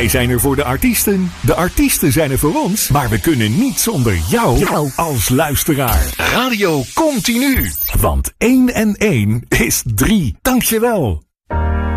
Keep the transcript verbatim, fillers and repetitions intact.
Wij zijn er voor de artiesten, de artiesten zijn er voor ons, maar we kunnen niet zonder jou, jou. als luisteraar. Radio Continu, want één en één is drie. Dankjewel.